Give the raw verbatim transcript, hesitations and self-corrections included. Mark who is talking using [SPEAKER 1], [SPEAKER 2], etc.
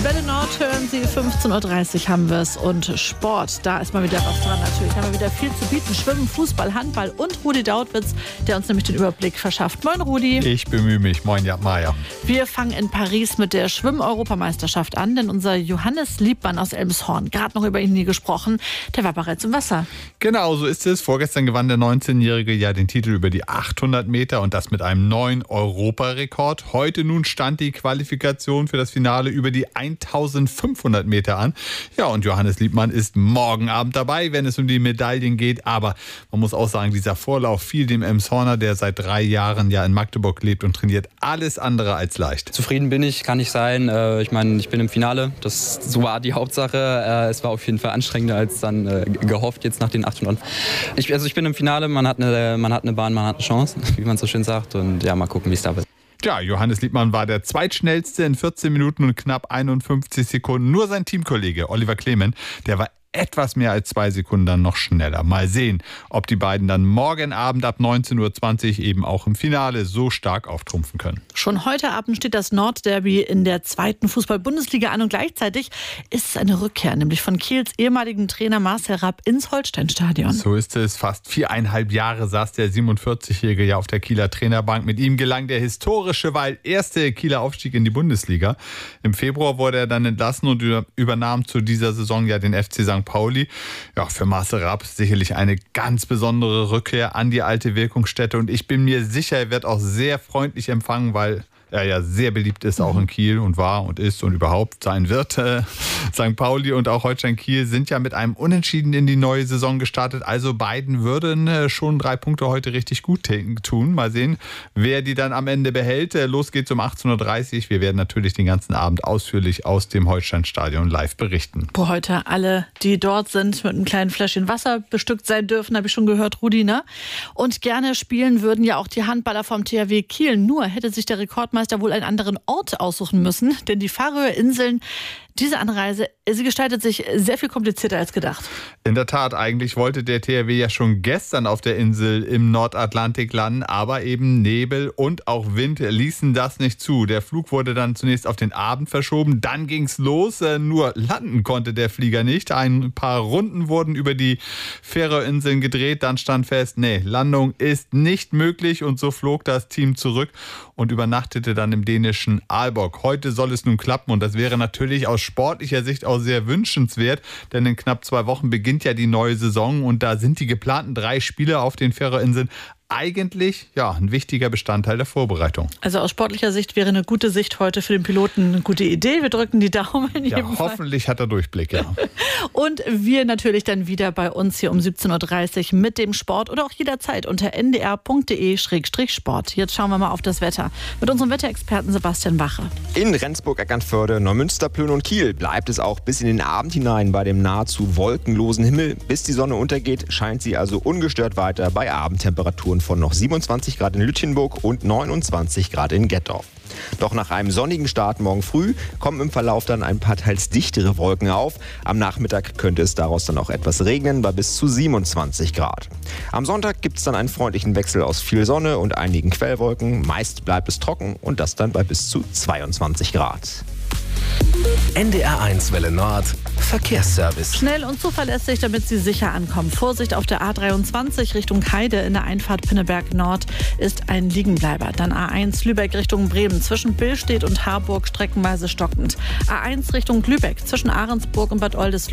[SPEAKER 1] Welle Nord hören Sie, fünfzehn Uhr dreißig haben wir es. Und Sport, da ist mal wieder was dran natürlich. Haben wir wieder viel zu bieten. Schwimmen, Fußball, Handball und Rudi Dautwitz, der uns nämlich den Überblick verschafft. Moin Rudi.
[SPEAKER 2] Ich bemühe mich. Moin, ja, Maja.
[SPEAKER 1] Wir fangen in Paris mit der Schwimm-Europameisterschaft an, denn unser Johannes Liebmann aus Elmshorn, gerade noch über ihn nie gesprochen, der war bereits im Wasser.
[SPEAKER 2] Genau, so ist es. Vorgestern gewann der neunzehnjährige ja den Titel über die achthundert Meter und das mit einem neuen Europarekord. Heute nun stand die Qualifikation für das Finale über die eintausendfünfhundert Meter an. Ja, und Johannes Liebmann ist morgen Abend dabei, wenn es um die Medaillen geht. Aber man muss auch sagen, dieser Vorlauf fiel dem Elmshorner, der seit drei Jahren ja in Magdeburg lebt und trainiert, alles andere als leicht.
[SPEAKER 3] Zufrieden bin ich, kann ich sein. Ich meine, ich bin im Finale. Das so war die Hauptsache. Es war auf jeden Fall anstrengender als dann gehofft jetzt nach den achthundert. Ich, also ich bin im Finale. Man hat eine, man hat eine Bahn, man hat eine Chance, wie man so schön sagt. Und ja, mal gucken, wie es da wird.
[SPEAKER 2] Ja, Johannes Liebmann war der zweitschnellste in vierzehn Minuten und knapp einundfünfzig Sekunden. Nur sein Teamkollege Oliver Clement, der war etwas mehr als zwei Sekunden dann noch schneller. Mal sehen, ob die beiden dann morgen Abend ab neunzehn Uhr zwanzig eben auch im Finale so stark auftrumpfen können.
[SPEAKER 1] Schon heute Abend steht das Nordderby in der zweiten Fußball-Bundesliga an und gleichzeitig ist es eine Rückkehr, nämlich von Kiels ehemaligen Trainer Marcel Rapp ins Holsteinstadion.
[SPEAKER 2] So ist es. Fast viereinhalb Jahre saß der siebenundvierzigjährige ja auf der Kieler Trainerbank. Mit ihm gelang der historische, weil erste Kieler Aufstieg in die Bundesliga. Im Februar wurde er dann entlassen und übernahm zu dieser Saison ja den F C Sankt Pauli. Ja, für Marcel Rapp sicherlich eine ganz besondere Rückkehr an die alte Wirkungsstätte und ich bin mir sicher, er wird auch sehr freundlich empfangen, weil er ja sehr beliebt ist, auch in Kiel und war und ist und überhaupt sein wird. Äh, Sankt Pauli und auch Holstein Kiel sind ja mit einem Unentschieden in die neue Saison gestartet. Also beiden würden äh, schon drei Punkte heute richtig gut tun. Mal sehen, wer die dann am Ende behält. Äh, los geht's um achtzehn Uhr dreißig. Wir werden natürlich den ganzen Abend ausführlich aus dem Holsteinstadion live berichten.
[SPEAKER 1] Wo heute alle, die dort sind, mit einem kleinen Fläschchen Wasser bestückt sein dürfen, habe ich schon gehört, Rudi, ne? Und gerne spielen würden ja auch die Handballer vom T H W Kiel. Nur hätte sich der Rekordmeister wohl einen anderen Ort aussuchen müssen, denn die Färöer Inseln, diese Anreise, sie gestaltet sich sehr viel komplizierter als gedacht.
[SPEAKER 2] In der Tat, eigentlich wollte der T H W ja schon gestern auf der Insel im Nordatlantik landen, aber eben Nebel und auch Wind ließen das nicht zu. Der Flug wurde dann zunächst auf den Abend verschoben, dann ging's los, nur landen konnte der Flieger nicht. Ein paar Runden wurden über die Färöerinseln gedreht, dann stand fest, nee, Landung ist nicht möglich und so flog das Team zurück und übernachtete dann im dänischen Aalborg. Heute soll es nun klappen und das wäre natürlich aus sportlicher Sicht auch sehr wünschenswert, denn in knapp zwei Wochen beginnt ja die neue Saison und da sind die geplanten drei Spiele auf den Färöerinseln eigentlich ja ein wichtiger Bestandteil der Vorbereitung.
[SPEAKER 1] Also aus sportlicher Sicht wäre eine gute Sicht heute für den Piloten eine gute Idee. Wir drücken die Daumen. In
[SPEAKER 2] ja,
[SPEAKER 1] jedem
[SPEAKER 2] hoffentlich Fall. Hat er Durchblick, ja.
[SPEAKER 1] Und wir natürlich dann wieder bei uns hier um siebzehn Uhr dreißig mit dem Sport oder auch jederzeit unter n d r punkt d e slash sport. Jetzt schauen wir mal auf das Wetter mit unserem Wetterexperten Sebastian Wache.
[SPEAKER 4] In Rendsburg, Eckernförde, Neumünster, Plön und Kiel bleibt es auch bis in den Abend hinein bei dem nahezu wolkenlosen Himmel. Bis die Sonne untergeht, scheint sie also ungestört weiter bei Abendtemperaturen von noch siebenundzwanzig Grad in Lütchenburg und neunundzwanzig Grad in Gettorf. Doch nach einem sonnigen Start morgen früh kommen im Verlauf dann ein paar teils dichtere Wolken auf. Am Nachmittag könnte es daraus dann auch etwas regnen bei bis zu siebenundzwanzig Grad. Am Sonntag gibt es dann einen freundlichen Wechsel aus viel Sonne und einigen Quellwolken. Meist bleibt es trocken und das dann bei bis zu zweiundzwanzig Grad.
[SPEAKER 5] N D R eins Welle Nord Verkehrsservice.
[SPEAKER 1] Schnell und zuverlässig, damit Sie sicher ankommen. Vorsicht auf der A dreiundzwanzig Richtung Heide in der Einfahrt Pinneberg Nord ist ein Liegenbleiber. Dann A eins Lübeck Richtung Bremen zwischen Billstedt und Harburg streckenweise stockend. A eins Richtung Lübeck zwischen Ahrensburg und Bad Oldesloe